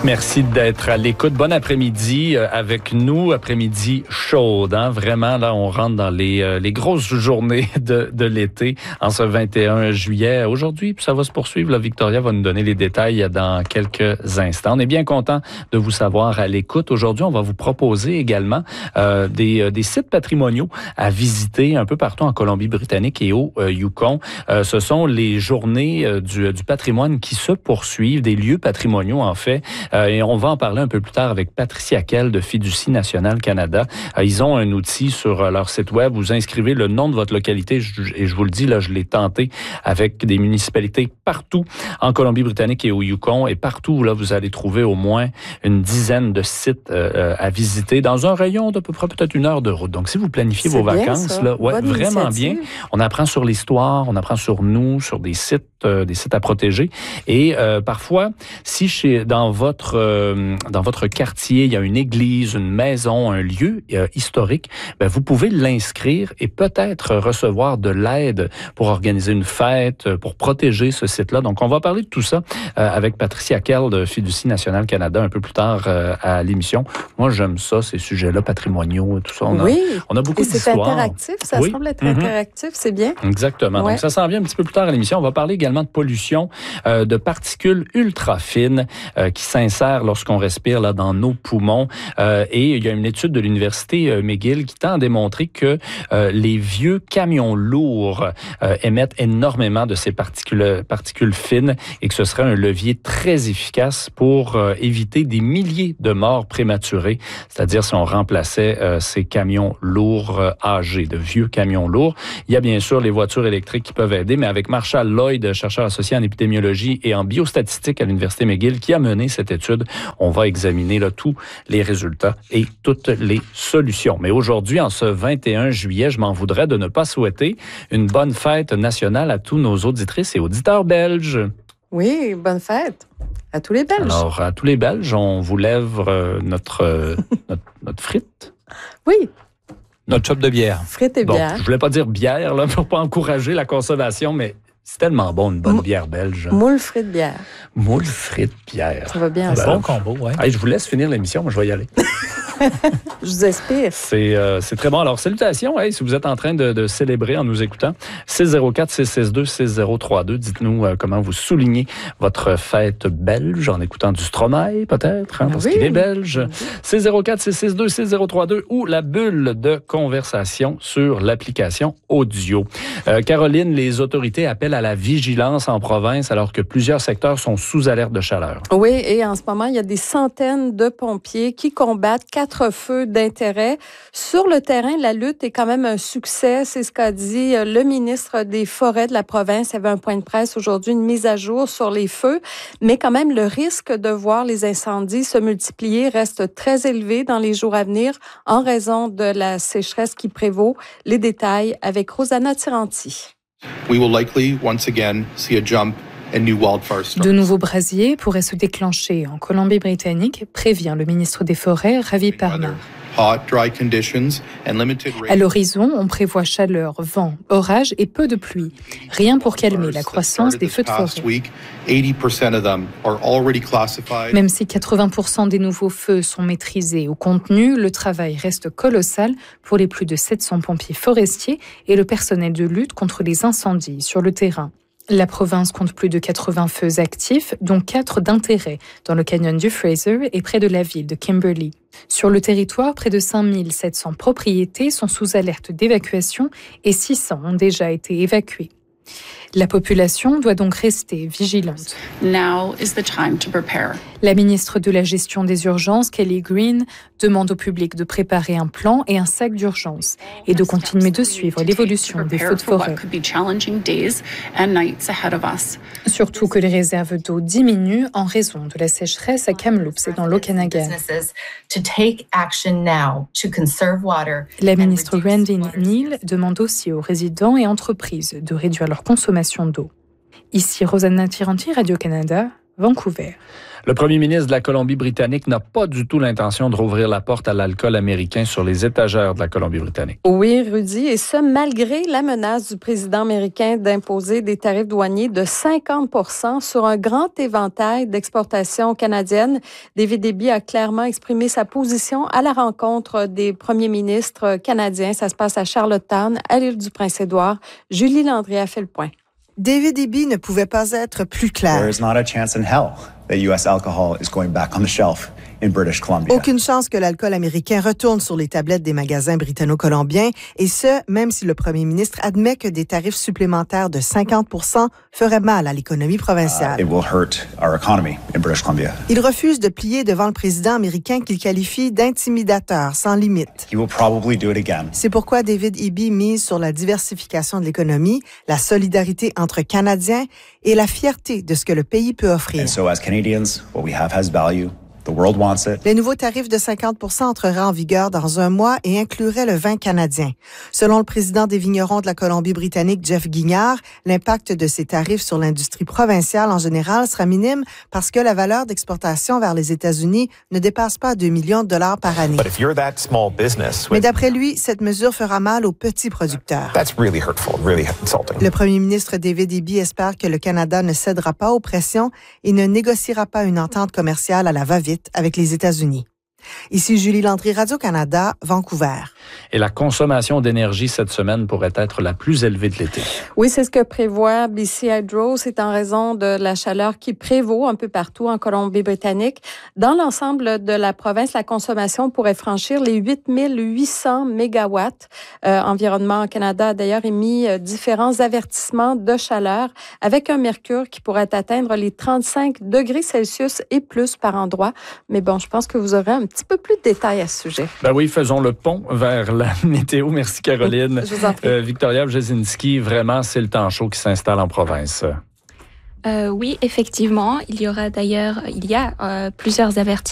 Merci d'être à l'écoute. Bon après-midi avec nous, après-midi chaude. Hein? Vraiment, là, on rentre dans les grosses journées de l'été en ce 21 juillet. Aujourd'hui, ça va se poursuivre. Là, Victoria va nous donner les détails dans quelques instants. On est bien content de vous savoir à l'écoute. Aujourd'hui, on va vous proposer également des sites patrimoniaux à visiter un peu partout en Colombie-Britannique et au Yukon. Ce sont les journées du patrimoine qui se poursuivent, des lieux patrimoniaux en fait. Et on va en parler un peu plus tard avec Patricia Kell de Fiducie Nationale Canada. Ils ont un outil sur leur site web. Vous inscrivez le nom de votre localité et je vous le dis, là, je l'ai tenté avec des municipalités partout en Colombie-Britannique et au Yukon. Et partout, là, vous allez trouver au moins une dizaine de sites à visiter dans un rayon d'à peu près peut-être 1 heure de route. Donc, si vous planifiez vos vacances, là, ouais, vraiment bien. On apprend sur l'histoire, on apprend sur nous, sur des sites à protéger. Et parfois, si dans votre quartier, il y a une église, une maison, un lieu historique, ben vous pouvez l'inscrire et peut-être recevoir de l'aide pour organiser une fête, pour protéger ce site-là. Donc, on va parler de tout ça avec Patricia Kell de Fiducie Nationale Canada un peu plus tard à l'émission. Moi, j'aime ça, ces sujets-là patrimoniaux et tout ça. On a beaucoup d'histoires. C'est interactif, ça semble être interactif, c'est bien. Exactement. Ouais. Donc, ça s'en vient un petit peu plus tard à l'émission. On va parler également de pollution, de particules ultra fines qui s'insèrent lorsqu'on respire là, dans nos poumons. Et il y a une étude de l'Université McGill qui tend à démontrer que les vieux camions lourds émettent énormément de ces particules fines et que ce serait un levier très efficace pour éviter des milliers de morts prématurées, c'est-à-dire si on remplaçait ces camions lourds âgés, de vieux camions lourds. Il y a bien sûr les voitures électriques qui peuvent aider, mais avec Marshall Lloyd, chercheur associé en épidémiologie et en biostatistique à l'Université McGill, qui a mené cette étude, on va examiner là, tous les résultats et toutes les solutions. Mais aujourd'hui, en ce 21 juillet, je m'en voudrais de ne pas souhaiter une bonne fête nationale à tous nos auditrices et auditeurs belges. Oui, bonne fête à tous les Belges. Alors, à tous les Belges, on vous lève notre frite. Oui. Notre chope de bière. Frite et bière. Je voulais pas dire bière, là, pour pas encourager la consommation, mais c'est tellement bon, une bonne bière belge. Moule frite bière. Moule frite bière. Ça va bien. C'est un bon combo, oui. Hey, je vous laisse finir l'émission, moi je vais y aller. Je vous inspire. C'est très bon. Alors, salutations, hey, si vous êtes en train de célébrer en nous écoutant. 604-662-6032, dites-nous comment vous soulignez votre fête belge en écoutant du Stromae, peut-être, hein, parce qu'il est belge. 604-662-6032 ou la bulle de conversation sur l'application audio. Caroline, les autorités appellent à la vigilance en province alors que plusieurs secteurs sont sous alerte de chaleur. Oui, et en ce moment, il y a des centaines de pompiers qui combattent 4 feux d'intérêt. Sur le terrain, la lutte est quand même un succès. C'est ce qu'a dit le ministre des Forêts de la province. Il y avait un point de presse aujourd'hui, une mise à jour sur les feux. Mais quand même, le risque de voir les incendies se multiplier reste très élevé dans les jours à venir en raison de la sécheresse qui prévaut. Les détails avec Rosanna Tiranti. We will likely once again see a jump. De nouveaux brasiers pourraient se déclencher en Colombie-Britannique, prévient le ministre des Forêts, Ravi Parmar. À l'horizon, on prévoit chaleur, vent, orage et peu de pluie. Rien pour calmer la croissance des feux de forêt. Même si 80% des nouveaux feux sont maîtrisés ou contenus, le travail reste colossal pour les plus de 700 pompiers forestiers et le personnel de lutte contre les incendies sur le terrain. La province compte plus de 80 feux actifs, dont 4 d'intérêt, dans le canyon du Fraser et près de la ville de Kimberley. Sur le territoire, près de 5700 propriétés sont sous alerte d'évacuation et 600 ont déjà été évacuées. La population doit donc rester vigilante. Now is the time to prepare. La ministre de la Gestion des urgences, Kelly Green, demande au public de préparer un plan et un sac d'urgence et de continuer de suivre l'évolution des feux de forêt. Surtout que les réserves d'eau diminuent en raison de la sécheresse à Kamloops et dans l'Okanagan. La ministre Randy Neal demande aussi aux résidents et entreprises de réduire leur consommation d'eau. Ici Rosanna Tiranti, Radio-Canada, Vancouver. Le premier ministre de la Colombie-Britannique n'a pas du tout l'intention de rouvrir la porte à l'alcool américain sur les étagères de la Colombie-Britannique. Oui, Rudy, et ce, malgré la menace du président américain d'imposer des tarifs douaniers de 50% sur un grand éventail d'exportations canadiennes. David Eby a clairement exprimé sa position à la rencontre des premiers ministres canadiens. Ça se passe à Charlottetown, à l'île du Prince-Édouard. Julie Landry a fait le point. David Eby ne pouvait pas être plus clair. There is not a chance in hell that U.S. alcohol is going back on the shelf in British Columbia. Aucune chance que l'alcool américain retourne sur les tablettes des magasins britanno-colombiens, et ce, même si le premier ministre admet que des tarifs supplémentaires de 50% feraient mal à l'économie provinciale. It will hurt our economy in British Columbia. Il refuse de plier devant le président américain qu'il qualifie d'intimidateur sans limite. He will probably do it again. C'est pourquoi David Eby mise sur la diversification de l'économie, la solidarité entre Canadiens et la fierté de ce que le pays peut offrir. And so as Canadians, what we have has value. The world wants it. Les nouveaux tarifs de 50% entreraient en vigueur dans un mois et incluraient le vin canadien. Selon le président des vignerons de la Colombie-Britannique, Jeff Guignard, l'impact de ces tarifs sur l'industrie provinciale en général sera minime parce que la valeur d'exportation vers les États-Unis ne dépasse pas 2 millions de dollars par année. But if you're that small business, Mais d'après lui, cette mesure fera mal aux petits producteurs. that's really hurtful, really insulting. Le premier ministre David Eby espère que le Canada ne cédera pas aux pressions et ne négociera pas une entente commerciale à la va-vite avec les États-Unis. Ici Julie Landry, Radio-Canada, Vancouver. Et la consommation d'énergie cette semaine pourrait être la plus élevée de l'été. Oui, c'est ce que prévoit BC Hydro. C'est en raison de la chaleur qui prévaut un peu partout en Colombie-Britannique. Dans l'ensemble de la province, la consommation pourrait franchir les 8800 mégawatts. Environnement Canada a d'ailleurs émis différents avertissements de chaleur avec un mercure qui pourrait atteindre les 35 degrés Celsius et plus par endroit. Mais bon, je pense que vous aurez un petit peu plus de détails à ce sujet. Ben oui, faisons le pont vers la météo. Merci Caroline. Je vous en prie. Victoria Brzezinski, vraiment, c'est le temps chaud qui s'installe en province. Oui, effectivement. Il y a plusieurs avertissements